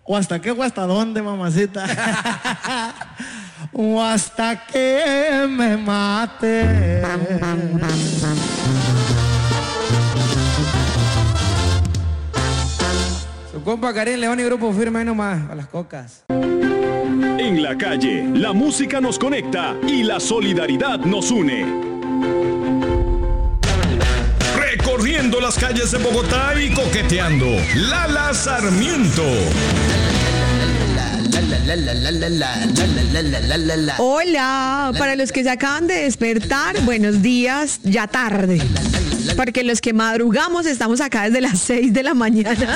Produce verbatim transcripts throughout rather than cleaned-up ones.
¿O hasta qué o hasta dónde, mamacita? O hasta que me mate. Su compa Karim León y Grupo Firme ahí nomás, a las cocas. En la calle, la música nos conecta y la solidaridad nos une. Recorriendo las calles de Bogotá y coqueteando, Lala Sarmiento. Hola, para los que se acaban de despertar, buenos días, ya tarde. Porque los que madrugamos estamos acá desde las seis de la mañana.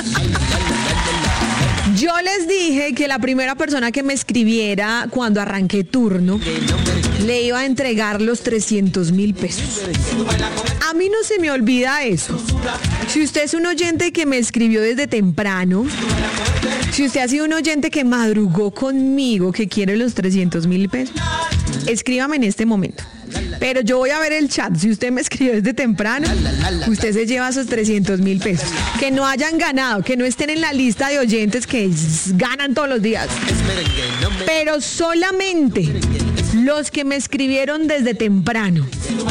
Yo les dije que la primera persona que me escribiera cuando arranqué turno le iba a entregar los trescientos mil pesos. A mí no se me olvida eso. Si usted es un oyente que me escribió desde temprano, si usted ha sido un oyente que madrugó conmigo, que quiere los trescientos mil pesos, escríbame en este momento. Pero yo voy a ver el chat. Si usted me escribió desde temprano, usted se lleva esos trescientos mil pesos. Que no hayan ganado, que no estén en la lista de oyentes que ganan todos los días. Pero solamente los que me escribieron desde temprano,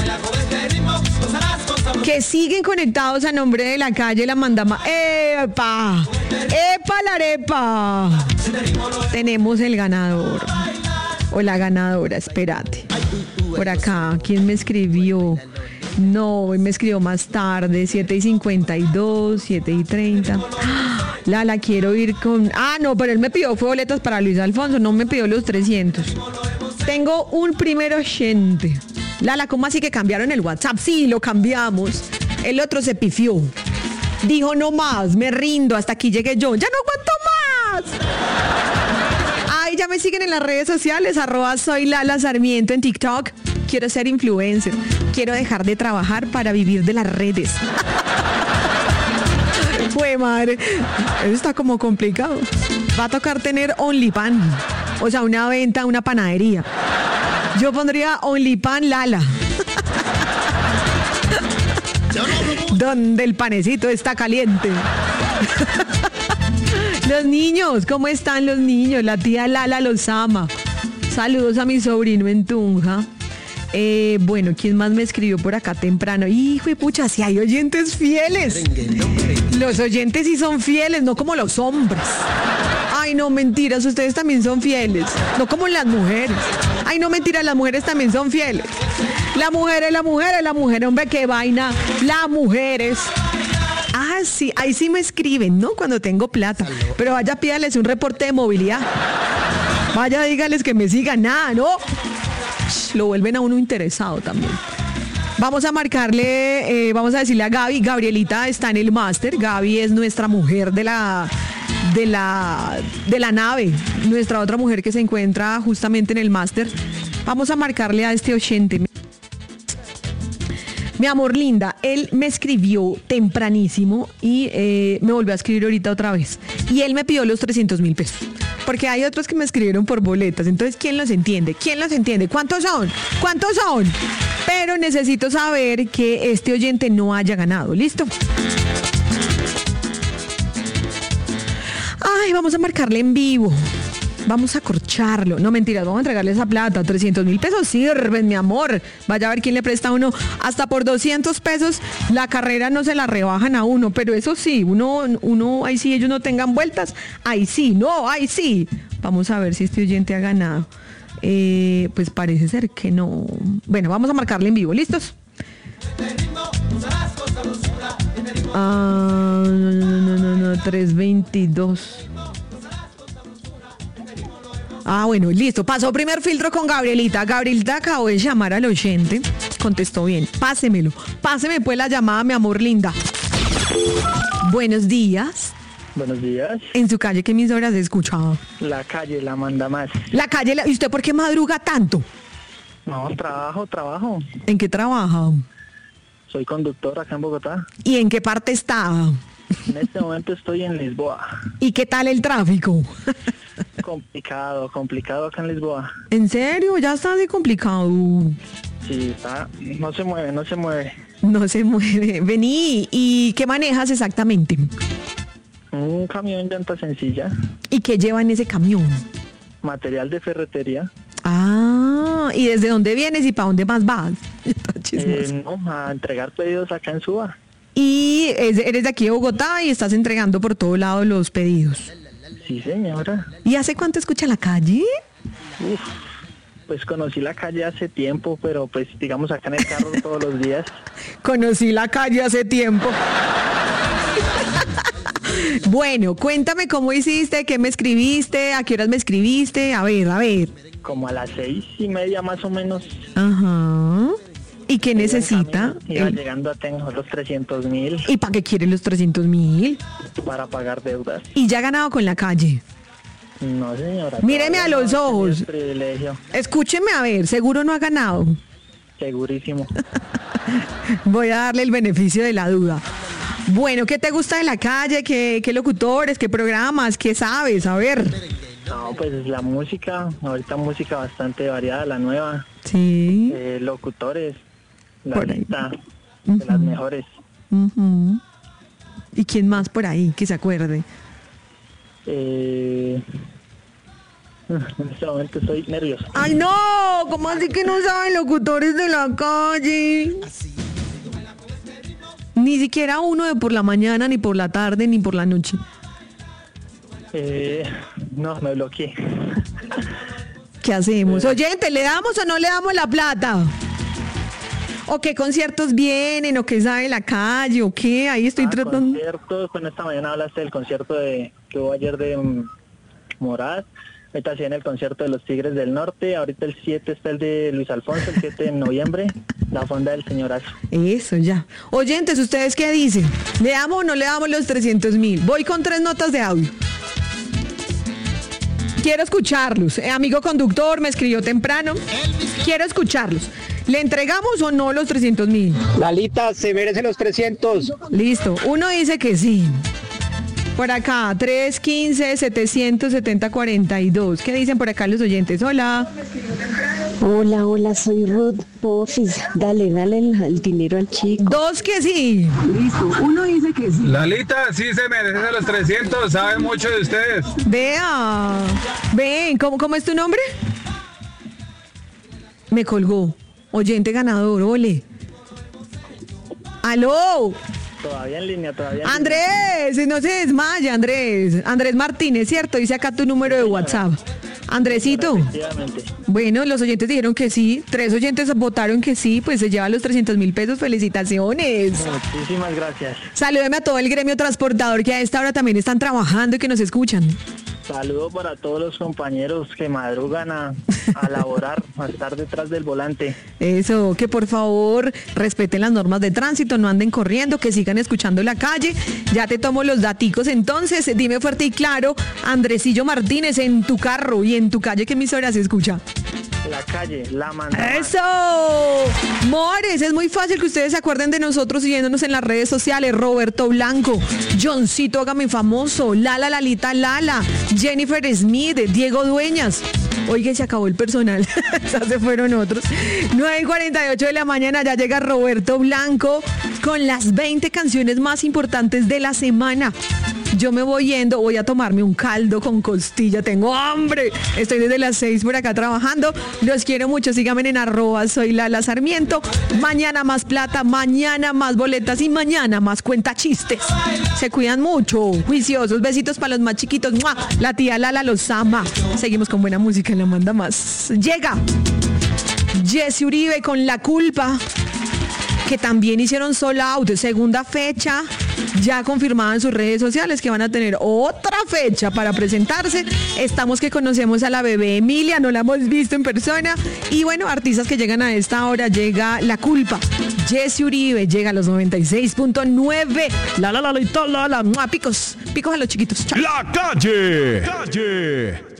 que siguen conectados a nombre de la calle La Mandama. ¡Epa! ¡Epa la arepa! Tenemos el ganador. O la ganadora, espérate. Por acá, ¿quién me escribió? No, me escribió más tarde, siete y cincuenta y dos, siete y treinta. Lala, quiero ir con... Ah, no, pero él me pidió fue boletas para Luis Alfonso, no me pidió los trescientos. Tengo un primer oyente. Lala, ¿cómo así que cambiaron el WhatsApp? Sí, lo cambiamos. El otro se pifió. Dijo, no más, me rindo, hasta aquí llegué yo. ¡Ya no aguanto más! Ay, ya me siguen en las redes sociales, arroba soy Lala Sarmiento en TikTok. Quiero ser influencer. Quiero dejar de trabajar para vivir de las redes. Fue madre. Eso está como complicado. Va a tocar tener OnlyPan. O sea, una venta, una panadería. Yo pondría OnlyPan Lala. Donde el panecito está caliente. Los niños, ¿cómo están los niños? La tía Lala los ama. Saludos a mi sobrino en Tunja. Eh, bueno, ¿quién más me escribió por acá temprano? Hijo de pucha, si hay oyentes fieles. Los oyentes sí son fieles, no como los hombres. Ay, no, mentiras, ustedes también son fieles. No como las mujeres. Ay, no, mentiras, las mujeres también son fieles. La mujer es la mujer, es la mujer, hombre, qué vaina. Las mujeres. Ah, sí, ahí sí me escriben, ¿no? Cuando tengo plata. Pero vaya, pídales un reporte de movilidad. Vaya, dígales que me sigan, nada, ¿no? Lo vuelven a uno interesado también. Vamos a marcarle, eh, vamos a decirle a Gaby. Gabrielita está en el máster. Gaby es nuestra mujer de la, de la, de la nave. Nuestra otra mujer que se encuentra justamente en el máster. Vamos a marcarle a este oyente. Mi amor linda, él me escribió tempranísimo y eh, me volvió a escribir ahorita otra vez. Y él me pidió los trescientos mil pesos. Porque hay otros que me escribieron por boletas. Entonces, ¿quién los entiende? ¿Quién los entiende? ¿Cuántos son? ¿Cuántos son? Pero necesito saber que este oyente no haya ganado. ¿Listo? Ay, vamos a marcarle en vivo. Vamos a corcharlo. No, mentiras, vamos a entregarle esa plata. trescientos mil pesos sirven, mi amor. Vaya a ver quién le presta a uno. Hasta por doscientos pesos la carrera no se la rebajan a uno. Pero eso sí, uno, uno, ahí sí ellos no tengan vueltas. Ahí sí, no, ahí sí. Vamos a ver si este oyente ha ganado. Eh, pues parece ser que no. Bueno, vamos a marcarle en vivo. ¿Listos? Ah, no, no, no, no, no, trescientos veintidós. Ah, bueno, listo. Pasó primer filtro con Gabrielita. Gabrielita acabó de llamar al oyente. Contestó bien. Pásemelo. Páseme pues la llamada, mi amor linda. Buenos días. Buenos días. En su calle, ¿qué emisoras he escuchado? La calle La Manda Más. La calle, la... ¿y usted por qué madruga tanto? No, trabajo, trabajo. ¿En qué trabaja? Soy conductor acá en Bogotá. ¿Y en qué parte está? En este momento estoy en Lisboa. ¿Y qué tal el tráfico? Complicado, complicado acá en Lisboa. ¿En serio? Ya está así complicado. Sí, está, no se mueve, no se mueve. No se mueve. Vení, ¿y qué manejas exactamente? Un camión llanta sencilla, ¿Y qué lleva en ese camión? material de ferretería. Ah, ¿y desde dónde vienes y para dónde más vas? Está chismoso. Eh, no, a entregar pedidos acá en Suba. Y es- eres de aquí de Bogotá y estás entregando por todo lado los pedidos. Sí, señora. ¿Y hace cuánto escucha la calle? Uf, pues conocí la calle hace tiempo, pero pues digamos acá en el carro todos los días. Conocí la calle hace tiempo. Bueno, cuéntame cómo hiciste, qué me escribiste, a qué horas me escribiste. A ver, a ver. Como a las seis y media más o menos. Ajá. ¿Y qué necesita? Iba El- llegando a tengo los trescientos mil ¿Y para qué quiere los trescientos mil? para pagar deudas. Y ya ha ganado con la calle. No, señora. Míreme todavía a los no he tenido ojos. el privilegio, Escúcheme a ver, seguro no ha ganado. segurísimo. Voy a darle el beneficio de la duda. Bueno, ¿qué te gusta de la calle? ¿Qué, qué locutores? ¿Qué programas? ¿Qué sabes? A ver. No, pues la música, ahorita música bastante variada, la nueva. Sí. Eh, locutores, la Por ahí. lista de las mejores. Ujú. ¿Y quién más por ahí que se acuerde? Eh, en este momento estoy nervioso. ¡Ay, no! ¿Cómo así que no saben locutores de la calle? Ni siquiera uno de por la mañana, ni por la tarde, ni por la noche. Eh, no, me bloqueé. ¿Qué hacemos? Oyente, ¿le damos o no le damos la plata? ¿O qué conciertos vienen? ¿O qué sabe la calle? ¿O qué? Ahí estoy Ah, tratando. concierto, bueno, esta mañana hablaste del concierto de que hubo ayer de mm, Morat. Ahorita se viene el concierto de los Tigres del Norte. Ahorita el siete está el de Luis Alfonso, el siete de noviembre. La fonda del señorazo. Eso, ya. Oyentes, ¿ustedes qué dicen? ¿Le damos o no le damos los trescientos mil? Voy con tres notas de audio. Quiero escucharlos. Eh, amigo conductor, me escribió temprano. Quiero escucharlos. ¿Le entregamos o no los trescientos mil? Lalita, se merece los trescientos. Listo. Uno dice que sí. Por acá, tres uno cinco, setecientos setenta, cuarenta y dos. ¿Qué dicen por acá los oyentes? Hola. Hola, hola, soy Ruth Pofis. Dale, dale el, el dinero al chico. Dos que sí. Lalita, sí se merece los trescientos, sabe mucho de ustedes. Vea. Ven, ¿cómo, cómo es tu nombre? Me colgó. Oyente ganador, ole. ¡Aló! Todavía en línea, todavía en Andrés, no se desmaya, Andrés. Andrés Martínez, ¿cierto? Dice acá tu número de WhatsApp. Andresito. línea. Efectivamente. Bueno, los oyentes dijeron que sí. Tres oyentes votaron que sí, pues se lleva los trescientos mil pesos. Felicitaciones. Muchísimas gracias. Salúdeme a todo el gremio transportador que a esta hora también están trabajando y que nos escuchan. Saludo para todos los compañeros que madrugan a, a laborar, a estar detrás del volante. Eso, que por favor respeten las normas de tránsito, no anden corriendo, que sigan escuchando la calle. Ya te tomo los daticos entonces. Dime fuerte y claro, Andresillo Martínez, en tu carro y en tu calle, ¿qué emisora se escucha? La calle, la manda. ¡Eso! Mores, es muy fácil que ustedes se acuerden de nosotros siguiéndonos en las redes sociales. Roberto Blanco, Johncito Hágame Famoso, Lala Lalita Lala, Jennifer Smith, Diego Dueñas. Oiga, se acabó el personal. Ya se fueron otros. nueve y cuarenta y ocho de la mañana ya llega Roberto Blanco con las veinte canciones más importantes de la semana. Yo me voy yendo, voy a tomarme un caldo con costilla, tengo hambre. Estoy desde las seis por acá trabajando. Los quiero mucho, síganme en arroba, soy Lala Sarmiento. Mañana más plata, mañana más boletas y mañana más cuenta chistes. Se cuidan mucho, juiciosos, besitos para los más chiquitos. ¡Mua! La tía Lala los ama. Seguimos con buena música en La Manda Más. Llega Jesse Uribe con La Culpa, que también hicieron sold out, segunda fecha, ya confirmada en sus redes sociales que van a tener otra fecha para presentarse. Estamos que conocemos a la bebé Emilia, no la hemos visto en persona. Y bueno, artistas que llegan a esta hora, llega La Culpa, Jesse Uribe, llega a los noventa y seis punto nueve. La la la la la la, la. Picos, picos a los chiquitos. Chao. La calle. Calle.